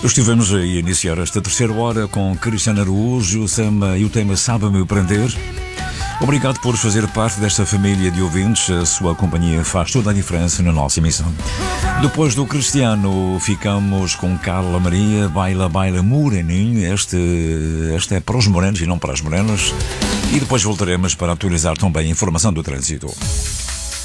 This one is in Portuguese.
Estivemos a iniciar esta terceira hora com Cristiano Araújo e o tema Sabe-me Prender. Obrigado por fazer parte desta família de ouvintes. A sua companhia faz toda a diferença na nossa emissão. Depois do Cristiano, ficamos com Carla Maria, Baila, Baila Moreninho. Este é para os morenos e não para as morenas. E depois voltaremos para atualizar também a informação do trânsito.